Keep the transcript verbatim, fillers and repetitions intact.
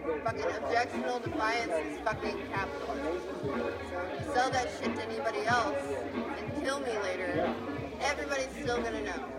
Fucking objectional defiance is fucking capitalism. So if you sell that shit to anybody else and kill me later, everybody's still gonna know.